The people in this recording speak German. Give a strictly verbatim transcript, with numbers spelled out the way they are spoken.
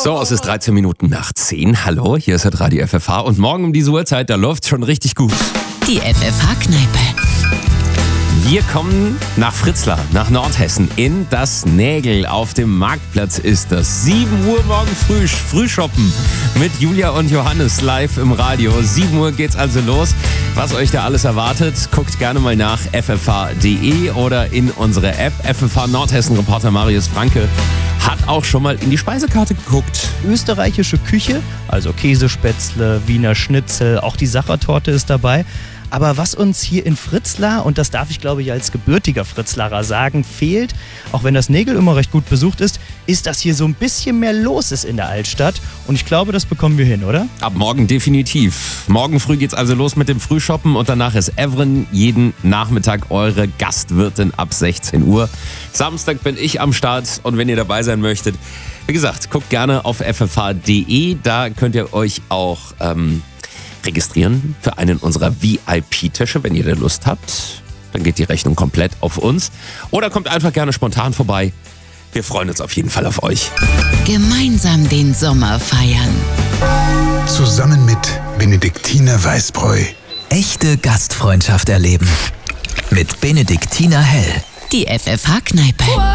So, es ist dreizehn Minuten nach zehn. Hallo, hier ist das Radio F F H und morgen um diese Uhrzeit, da läuft's schon richtig gut. Die F F H-Kneipe. Wir kommen nach Fritzlar, nach Nordhessen, in das Nägel. Auf dem Marktplatz ist das. sieben Uhr morgen früh, Frühshoppen mit Julia und Johannes live im Radio. sieben Uhr geht's also los. Was euch da alles erwartet, guckt gerne mal nach f f h punkt d e oder in unsere App. F F H Nordhessen-Reporter Marius Franke hat auch schon mal in die Speisekarte geguckt. Österreichische Küche, also Käsespätzle, Wiener Schnitzel, auch die Sachertorte ist dabei. Aber was uns hier in Fritzlar, und das darf ich glaube ich als gebürtiger Fritzlarer sagen, fehlt, auch wenn das Nägel immer recht gut besucht ist, ist, dass hier so ein bisschen mehr los ist in der Altstadt. Und ich glaube, das bekommen wir hin, oder? Ab morgen definitiv. Morgen früh geht's also los mit dem Frühshoppen und danach ist Evren jeden Nachmittag eure Gastwirtin ab sechzehn Uhr. Samstag bin ich am Start und wenn ihr dabei sein möchtet, wie gesagt, guckt gerne auf f f h punkt d e, da könnt ihr euch auch ähm, registrieren für einen unserer V I P-Tische, wenn ihr da Lust habt. Dann geht die Rechnung komplett auf uns. Oder kommt einfach gerne spontan vorbei. Wir freuen uns auf jeden Fall auf euch. Gemeinsam den Sommer feiern. Zusammen mit Benediktiner Weißbräu. Echte Gastfreundschaft erleben. Mit Benediktiner Hell. Die F F H-Kneipe.